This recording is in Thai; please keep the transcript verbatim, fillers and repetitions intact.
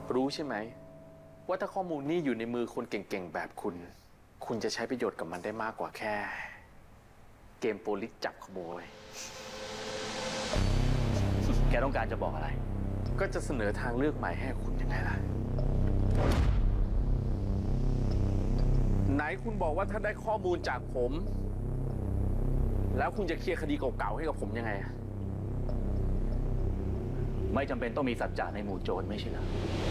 รู้ใช่ไหมว่าถ้าข้อมูลนี้อยู่ในมือคนเก่งๆแบบคุณคุณจะใช้ประโยชน์กับมันได้มากกว่าแค่เกมโปลิสจับขโมยแกต้องการจะบอกอะไรก็จะเสนอทางเลือกใหม่ให้คุณยังไงล่ะไหนคุณบอกว่าถ้าได้ข้อมูลจากผมแล้วคุณจะเคลียร์คดีเก่าๆให้กับผมยังไงไม่จำเป็นต้องมีสัจจะในหมู่โจรไม่ใช่เหรอ